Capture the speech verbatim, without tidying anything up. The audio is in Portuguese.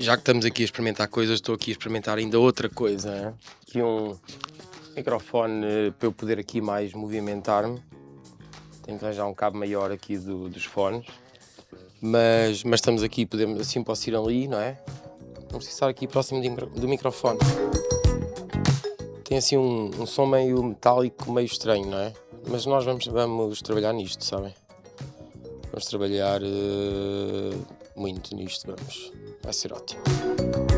já que estamos aqui a experimentar coisas, estou aqui a experimentar ainda outra coisa, né? Aqui um microfone eh, para eu poder aqui mais movimentar-me. Tenho que arranjar um cabo maior aqui do, dos fones. Mas, mas estamos aqui, podemos, assim posso ir ali, não é? Não preciso estar aqui próximo do, do microfone. Tem assim um, um som meio metálico, meio estranho, não é? Mas nós vamos, vamos trabalhar nisto, sabem? Vamos trabalhar uh, muito nisto, vamos. Vai ser ótimo.